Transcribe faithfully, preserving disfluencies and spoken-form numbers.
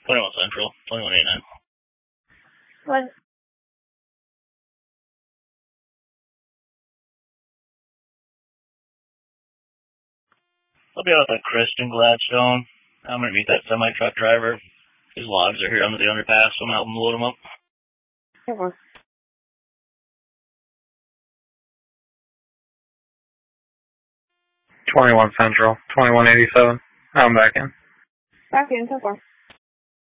twenty-one Central, twenty-one eighty-nine. What? I'll be out with Kristen Gladstone. I'm going to meet that semi-truck driver. His logs are here under the underpass, so I'm helping load them up. Come on. twenty-one Central, twenty-one eighty-seven. I'm back in. Back in, so far.